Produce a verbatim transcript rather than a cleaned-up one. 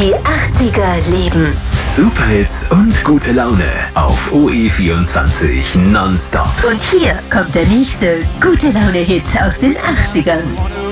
Die achtziger leben. Superhits und gute Laune auf O E vierundzwanzig nonstop. Und hier kommt der nächste gute Laune-Hit aus den achtzigern.